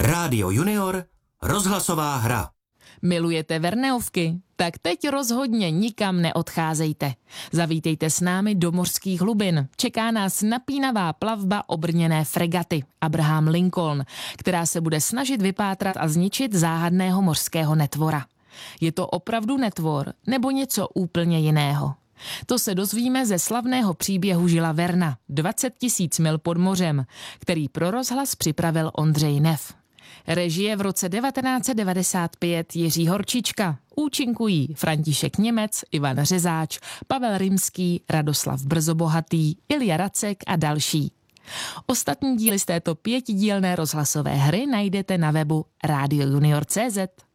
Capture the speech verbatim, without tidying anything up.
Rádio Junior, rozhlasová hra. Milujete Verneovky? Tak teď rozhodně nikam neodcházejte. Zavítejte s námi do mořských hlubin. Čeká nás napínavá plavba obrněné fregaty Abraham Lincoln, která se bude snažit vypátrat a zničit záhadného mořského netvora. Je to opravdu netvor nebo něco úplně jiného? To se dozvíme ze slavného příběhu Žila Verna, dvacet tisíc mil pod mořem, který pro rozhlas připravil Ondřej Neff. Režie v roce devatenáct set devadesát pět Jiří Horčička. Účinkují František Němec, Ivan Řezáč, Pavel Rimský, Radoslav Brzobohatý, Ilja Racek a další. Ostatní díly z této pětidílné rozhlasové hry najdete na webu rádio junior tečka cé zet.